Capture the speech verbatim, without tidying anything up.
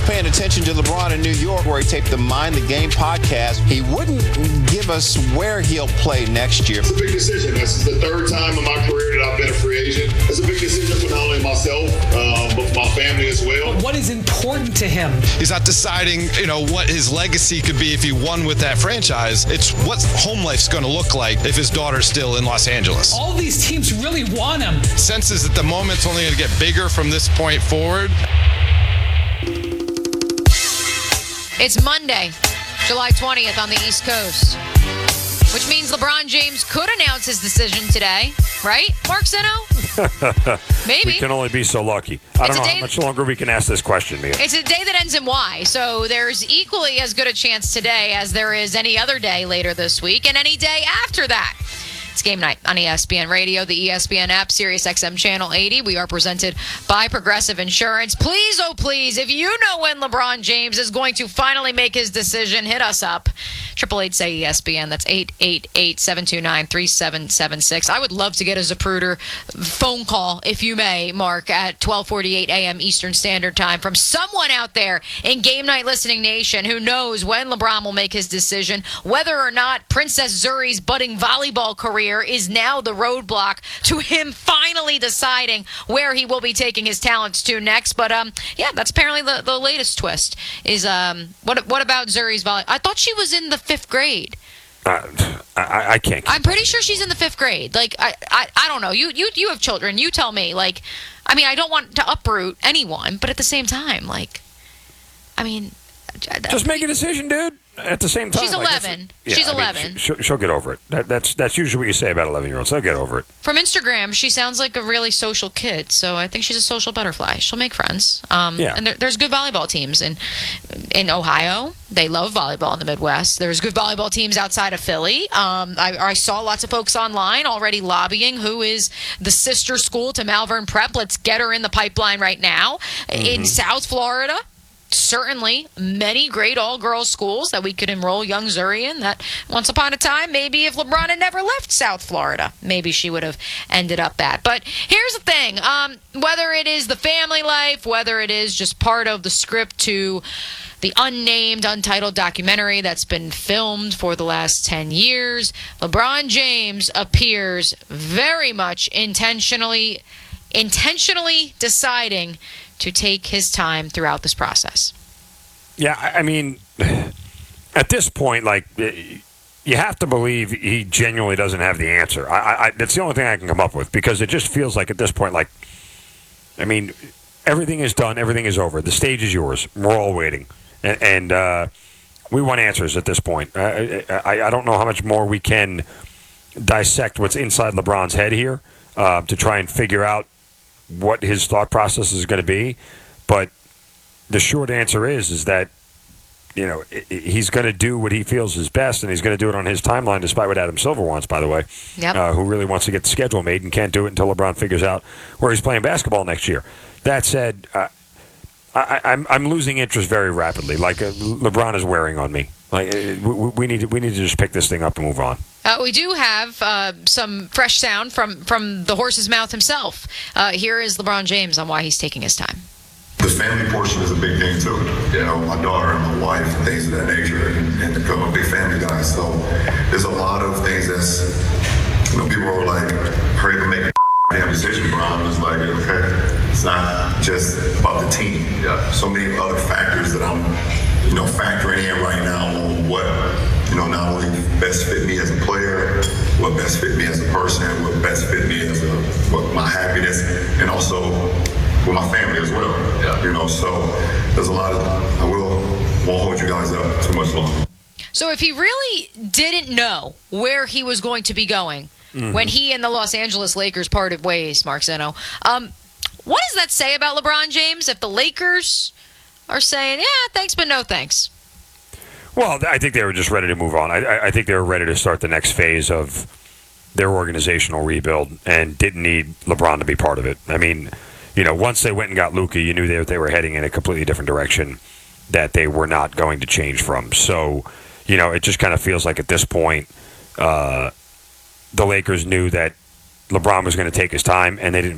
paying attention to LeBron in New York, where he taped the Mind the Game podcast, he wouldn't give us where he'll play next year. It's a big decision. This is the third time in my career that I've been a free agent. It's a big decision for not only myself, uh, but for my family as well. What is important to him? He's not deciding, you know, what his legacy could be if he won with that franchise. It's what home life's going to look like if his daughter's still in Los Angeles. All these teams really want him. Senses that the moment's only going to get bigger from this point forward. It's Monday, July twentieth on the East Coast, which means LeBron James could announce his decision today, right, Mark Zeno? Maybe. We can only be so lucky. I don't know how much longer we can ask this question, Mia. It's a day that ends in Y, so there's equally as good a chance today as there is any other day later this week and any day after that. It's game night on E S P N Radio, the E S P N app, Sirius X M Channel eighty. We are presented by Progressive Insurance. Please, oh please, if you know when LeBron James is going to finally make his decision, hit us up. Triple eight say E S P N. That's eight eight eight, seven two nine, three seven seven six. I would love to get a Zapruder phone call, if you may, Mark, at twelve forty-eight a.m. Eastern Standard Time from someone out there in Game Night Listening Nation who knows when LeBron will make his decision, whether or not Princess Zuri's budding volleyball career is now the roadblock to him finally deciding where he will be taking his talents to next. But um, yeah, that's apparently the, the latest twist. Is um, what what about Zuri's volley? I thought she was in the fifth grade. Uh, I, I can't. I'm pretty sure she's in the fifth grade. Like I, I, I don't know. You, you, you have children. You tell me. Like, I mean, I don't want to uproot anyone, but at the same time, like, I mean, just make a decision, dude. At the same time, she's eleven. Yeah, she's I mean, eleven. she'll, she'll get over it. That, that's that's usually what you say about eleven-year-olds. They'll get over it. From Instagram, she sounds like a really social kid, so I think she's a social butterfly. She'll make friends. Um, yeah. And there, there's good volleyball teams in in Ohio. They love volleyball in the Midwest. There's good volleyball teams outside of Philly. Um, I, I saw lots of folks online already lobbying who is the sister school to Malvern Prep. Let's get her in the pipeline right now. Mm-hmm. In South Florida, certainly many great all-girls schools that we could enroll young Zuri in that once upon a time, maybe if LeBron had never left South Florida, maybe she would have ended up that. But here's the thing. Um, whether it is the family life, whether it is just part of the script to the unnamed, untitled documentary that's been filmed for the last ten years, LeBron James appears very much intentionally, intentionally deciding to take his time throughout this process. Yeah, I mean, at this point, like, you have to believe he genuinely doesn't have the answer. I, I, that's the only thing I can come up with, because it just feels like at this point, like, I mean, everything is done, everything is over. The stage is yours. We're all waiting. And, and uh, we want answers at this point. I, I, I don't know how much more we can dissect what's inside LeBron's head here uh, to try and figure out what his thought process is going to be, but the short answer is is that, you know, he's going to do what he feels is best, and he's going to do it on his timeline, despite what Adam Silver wants, by the way, yep. uh, who really wants to get the schedule made and can't do it until LeBron figures out where he's playing basketball next year. That said, uh, I, I'm I'm losing interest very rapidly. Like uh, LeBron is wearing on me. Like uh, we, we need to, we need to just pick this thing up and move on. Uh, we do have uh, some fresh sound from, from the horse's mouth himself. Uh, here is LeBron James on why he's taking his time. The family portion is a big thing too. You know, my daughter and my wife and things of that nature, and, and become a big family guy. So there's a lot of things that's, you know, people are like, hurry to make a damn decision, Brian. It's like, okay, it's not just about the team. Yeah. So many other factors that I'm, you know, factoring in right now on what, you know, not only best fit me as a player, what best fit me as a person, what best fit me as a, what my happiness, and also with my family as well. Yeah. You know, so there's a lot of, I will, won't hold you guys up too much longer. So if he really didn't know where he was going to be going mm-hmm. when he and the Los Angeles Lakers parted ways, Mark Zeno, um, what does that say about LeBron James if the Lakers are saying, yeah, thanks, but no thanks? Well, I think they were just ready to move on. I, I think they were ready to start the next phase of their organizational rebuild and didn't need LeBron to be part of it. I mean, you know, once they went and got Luka, you knew they, they were heading in a completely different direction that they were not going to change from. So, you know, it just kind of feels like at this point, uh, the Lakers knew that LeBron was going to take his time, and they didn't